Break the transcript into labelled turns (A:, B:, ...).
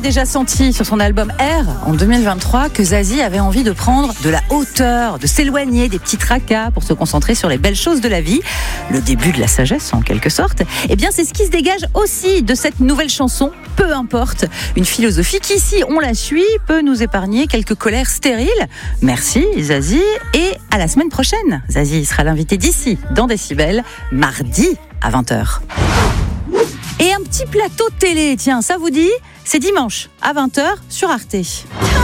A: déjà senti sur son album R en 2023 que Zazie avait envie de prendre de la hauteur, de s'éloigner des petits tracas pour se concentrer sur les belles choses de la vie. Le début de la sagesse en quelque sorte. Eh bien c'est ce qui se dégage aussi de cette nouvelle chanson, Peu importe. Une philosophie qui, si on la suit, peut nous épargner quelques colères stériles. Merci Zazie et à la semaine prochaine. Zazie sera l'invité d'ici dans Décibel, mardi à 20h. Et un petit plateau télé, tiens, ça vous dit ? C'est dimanche à 20h sur Arte.